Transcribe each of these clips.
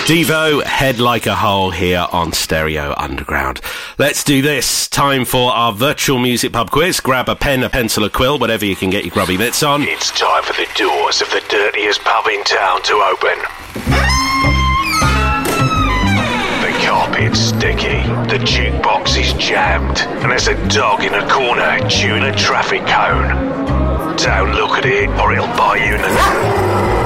Devo, Head Like a Hole here on Stereo Underground. Let's do this. Time for our virtual music pub quiz. Grab a pen, a pencil, a quill, whatever you can get your grubby mitts on. It's time for the doors of the dirtiest pub in town to open. The carpet's sticky, the jukebox is jammed, and there's a dog in a corner chewing a traffic cone. Don't look at it or it'll bite you in the...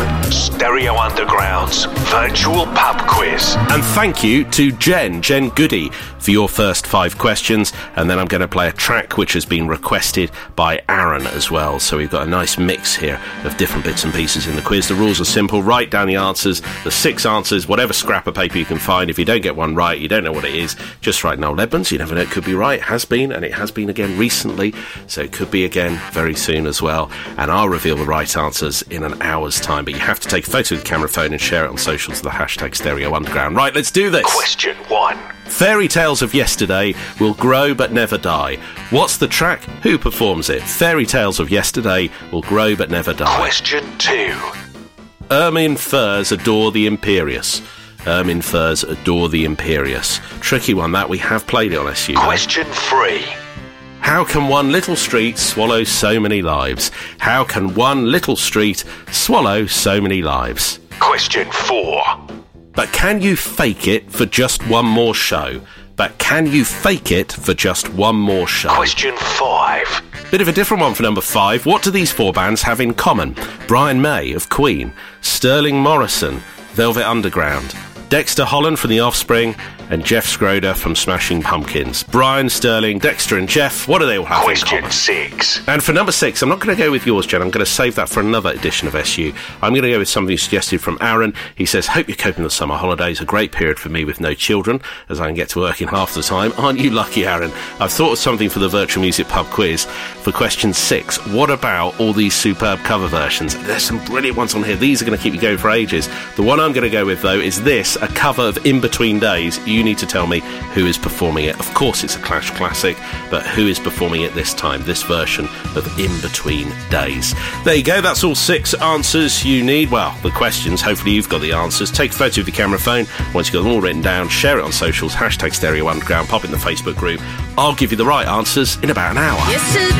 Stereo Underground's virtual pub quiz. And thank you to Jen Goody, for your first 5 questions. And then I'm going to play a track which has been requested by Aaron as well. So we've got a nice mix here of different bits and pieces in the quiz. The rules are simple. Write down the answers, the 6 answers, whatever scrap of paper you can find. If you don't get one right, you don't know what it is, just write Noel Edmonds. You never know, it could be right. It has been, and it has been again recently. So it could be again very soon as well. And I'll reveal the right answers in an hour's time. But you have to take a photo with the camera phone and share it on socials with the hashtag Stereo Underground. Right, let's do this. Question 1. Fairy tales of yesterday will grow but never die. What's the track? Who performs it? Fairy tales of yesterday will grow but never die. Question 2. Ermine furs adore the Imperious. Ermine furs adore the Imperious. Tricky one that. We have played it on SU. Question 3. How can one little street swallow so many lives? How can one little street swallow so many lives? Question 4. But can you fake it for just one more show? But can you fake it for just one more show? Question 5. Bit of a different one for number 5. What do these 4 bands have in common? Brian May of Queen, Sterling Morrison, Velvet Underground, Dexter Holland from The Offspring, and Jeff Schroeder from Smashing Pumpkins. Brian, Sterling, Dexter and Jeff, what do they all have in common? Question 6. And for number 6, I'm not going to go with yours, Jen. I'm going to save that for another edition of SU. I'm going to go with something suggested from Aaron. He says, hope you're coping with the summer holidays. A great period for me with no children, as I can get to work in half the time. Aren't you lucky, Aaron? I've thought of something for the virtual music pub quiz. For question 6, what about all these superb cover versions? There's some brilliant ones on here. These are going to keep you going for ages. The one I'm going to go with, though, is this, a cover of In Between Days. You need to tell me who is performing it. Of course it's a Clash classic, but who is performing it this time, this version of In Between Days? There you go, that's all 6 answers you need. Well, the questions, hopefully you've got the answers. Take a photo of your camera phone. Once you've got them all written down, share it on socials, hashtag Stereo Underground, pop it in the Facebook group. I'll give you the right answers in about an hour.